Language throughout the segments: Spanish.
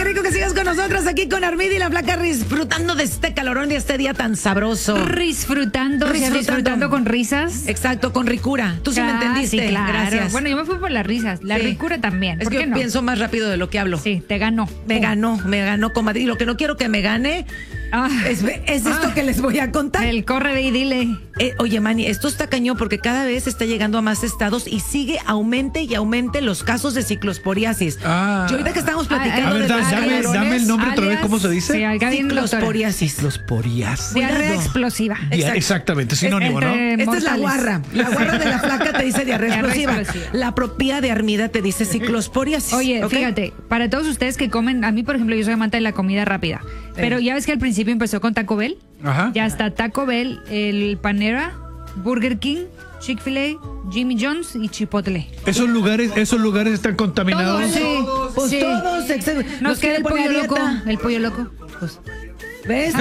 qué rico que sigas con nosotros aquí con Armida y la Flaca, disfrutando de este calorón, de este día tan sabroso. Disfrutando con risas. Exacto, con ricura. Tú sí me entendiste. Sí, claro. Gracias. Bueno, yo me fui por las risas. La ricura también. Es ¿Por que qué yo no? pienso más rápido de lo que hablo. Sí, te ganó. Me ganó, comadre. Y lo que no quiero que me gane es esto que les voy a contar. El corre ve y dile. Oye, Manny, esto está cañón porque cada vez está llegando a más estados y sigue aumente los casos de ciclosporiasis. Yo ahorita que estamos platicando a ver, de los calorones, dame el nombre otra vez, ¿cómo se dice? Sí, ciclosporiasis. Ciclosporiasis. Diarrea explosiva. Exactamente, sinónimo, ¿no? Esta es la guarra. La guarra de la Flaca te dice diarrea explosiva. La propia de Armida te dice ciclosporiasis. Oye, ¿okay? fíjate, para todos ustedes que comen, a mí, por ejemplo, yo soy amante de la comida rápida, pero ya ves que al principio empezó con Taco Bell. Ajá. Ya está Taco Bell, el Panera, Burger King, Chick-fil-A, Jimmy John's y Chipotle. Esos lugares están contaminados. Todos, sí. Nos queda el pollo loco. El pollo loco. Pues, ¿ves?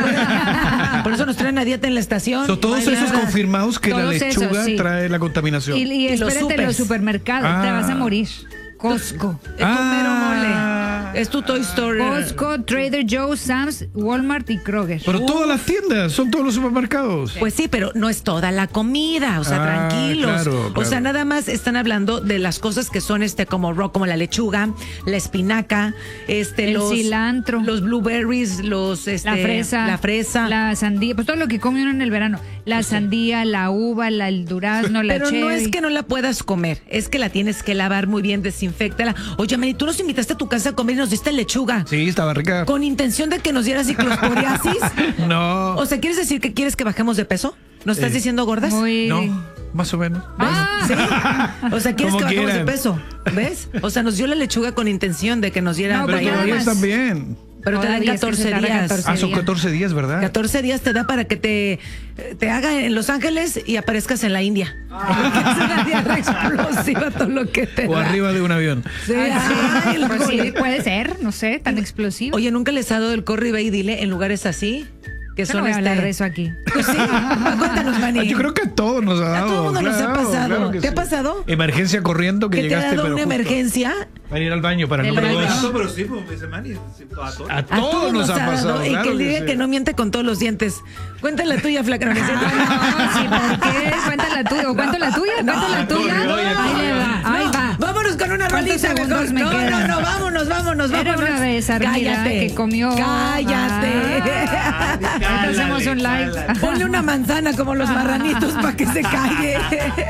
Por eso nos traen a dieta en la estación. Todos esos confirmados que la Todos lechuga esos, sí. trae la contaminación. y espérate los supermercados, te vas a morir. Costco. Es tu mero mole. Es tu Toy Story. Costco, Trader Joe's, Sam's, Walmart y Kroger. Pero todas las tiendas, son todos los supermercados. Pues sí, pero no es toda la comida, o sea, tranquilos. Claro. O sea, nada más están hablando de las cosas que son como como la lechuga, la espinaca, el cilantro, los blueberries, la fresa, la sandía, pues todo lo que come uno en el verano, la sandía, la uva, el durazno, la pero cherry. no es que no la puedas comer, es que la tienes que lavar muy bien, desinféctala. Oye, Manny, tú nos invitaste a tu casa a comer y nos diste lechuga. Sí, estaba rica. ¿Con intención de que nos diera ciclosporiasis? No. O sea, ¿quieres decir que quieres que bajemos de peso? ¿Nos estás diciendo gordas? No, más o menos. ¿Sí? O sea, ¿quieres que bajemos de quieran. peso? ¿Ves? O sea, nos dio la lechuga con intención de que nos diera... No, Pero porque todavía además- están bien. Pero te dan Todavía es que 14 se tarda días. 14 Son días. 14 días, ¿verdad? 14 días te da para que te haga en Los Ángeles y aparezcas en la India. Porque es una diarrea explosiva todo lo que te O da. arriba de un avión. Sí, ay, el Pues sí, corre. puede ser, no sé, tan explosivo. Oye, ¿nunca les ha dado el corre y ve y dile en lugares así? Que yo no voy a hablar de eso aquí. Pues sí, cuéntanos, Manny. Yo creo que a todos nos ha dado. A todo el mundo nos ha pasado. claro que ¿Te ha sí. pasado? Emergencia corriendo que ¿Que te ha llegaste, dado pero una justo. emergencia? Para ir al baño, para el Del número baño. 2. No, pero sí, pues me dice Manny, sí, a todos. A todos nos ha pasado. Y claro que diga sí. que no miente con todos los dientes. Cuéntale la tuya, Flaca. No, No, sí, ¿por qué? Cuenta la tuya. ¿O cuento la tuya? ¿Cuento la tuya? Ahí le va, ahí va. Vámonos con una ¿Cuántos rolita mejor. segundos me quedan? No, vámonos. Era una vez Armida Cállate. que comió. Cállate. Ahorita hacemos un live. Ponle una manzana como los marranitos para que se calle.